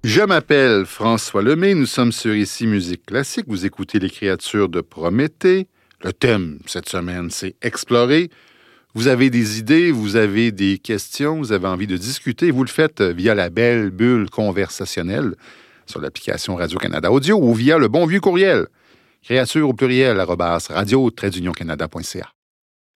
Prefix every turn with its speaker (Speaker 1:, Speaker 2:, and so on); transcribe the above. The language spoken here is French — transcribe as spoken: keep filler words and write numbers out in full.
Speaker 1: Je m'appelle François Lemay, nous sommes sur Ici Musique Classique. Vous écoutez les créatures de Prométhée. Le thème cette semaine, c'est explorer. Vous avez des idées, vous avez des questions, vous avez envie de discuter. Vous le faites via la belle bulle conversationnelle sur l'application Radio-Canada Audio ou via le bon vieux courriel créature au pluriel arobase radio tiret d'union canada point c a.